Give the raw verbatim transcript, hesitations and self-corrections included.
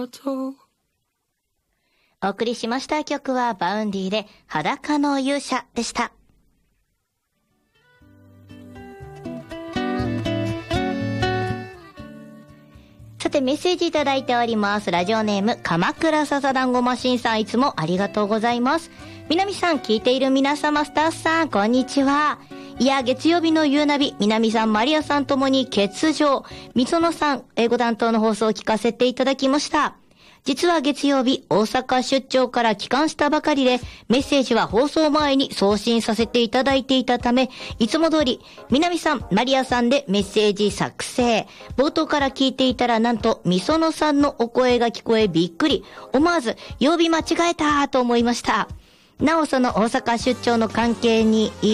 お送りしました曲はバウンディで裸の勇者でした。さてメッセージいただいております。ラジオネーム鎌倉笹団子マシンさん、いつもありがとうございます。南さん、聞いている皆様、スタッフさん、こんにちは。いや、月曜日の夕ナビ、南さん、マリアさんともに欠場。みそのさん、英語担当の放送を聞かせていただきました。実は月曜日、大阪出張から帰還したばかりで、メッセージは放送前に送信させていただいていたため、いつも通り、南さん、マリアさんでメッセージ作成。冒頭から聞いていたら、なんと、みそのさんのお声が聞こえびっくり。思わず、曜日間違えたと思いました。なおその大阪出張の関係に